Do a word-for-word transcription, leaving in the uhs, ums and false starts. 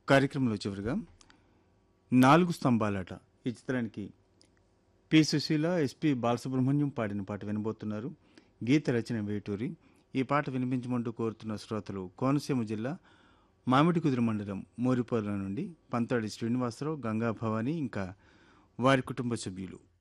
కార్యక్రమంలో చివరిగా నాలుగు స్తంభాలాట ఈ చిత్రానికి పి సుశీల ఎస్పి బాలసుబ్రహ్మణ్యం పాడిన పాట వినబోతున్నారు. గీత రచన వేటూరి. ఈ పాట వినిపించమంటూ కోరుతున్న శ్రోతలు కోనసీమ జిల్లా మామిడికుదురు మండలం మోరిపోల నుండి పంతాడి శ్రీనివాసరావు, గంగా భవాని ఇంకా వారి కుటుంబ సభ్యులు.